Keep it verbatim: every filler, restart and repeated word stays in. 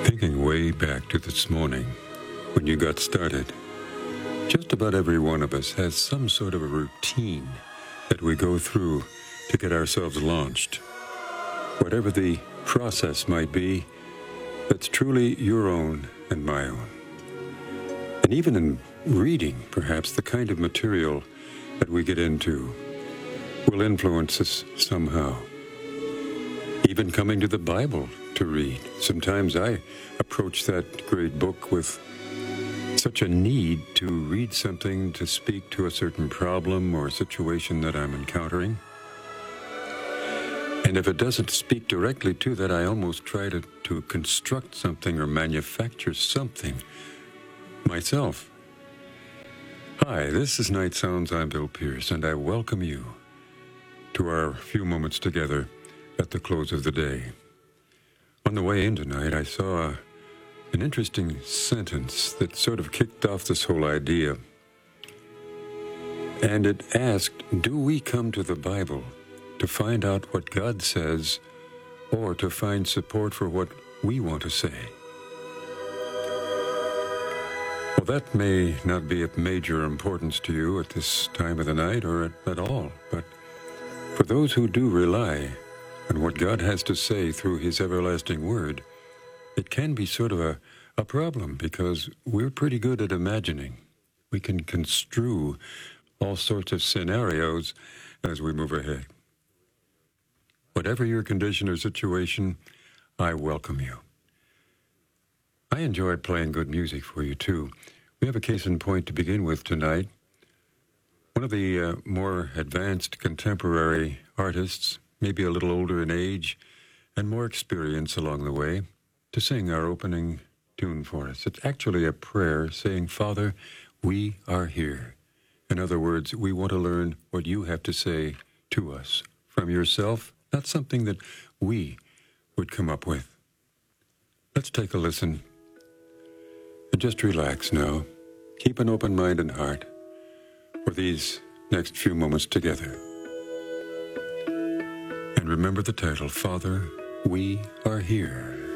Thinking way back to this morning, when you got started, just about every one of us has some sort of a routine that we go through to get ourselves launched. Whatever the process might be, that's truly your own and my own. And even in reading, perhaps, the kind of material that we get into will influence us somehow. Even coming to the Bible to read. Sometimes I approach that great book with such a need to read something to speak to a certain problem or situation that I'm encountering. And if it doesn't speak directly to that, I almost try to, to construct something or manufacture something myself. Hi, this is Night Sounds. I'm Bill Pierce, and I welcome you to our few moments together at the close of the day. On the way in tonight, I saw an interesting sentence that sort of kicked off this whole idea. And it asked, do we come to the Bible to find out what God says or to find support for what we want to say? Well, that may not be of major importance to you at this time of the night or at, at all, but for those who do rely on what God has to say through His everlasting Word, it can be sort of a, a problem because we're pretty good at imagining. We can construe all sorts of scenarios as we move ahead. Whatever your condition or situation, I welcome you. I enjoy playing good music for you, too. We have a case in point to begin with tonight. One of the uh, more advanced contemporary artists, maybe a little older in age and more experience along the way, to sing our opening tune for us. It's actually a prayer saying, Father, we are here. In other words, we want to learn what you have to say to us from yourself, not something that we would come up with. Let's take a listen and just relax now. Keep an open mind and heart for these next few moments together. And remember the title, Father, we are here.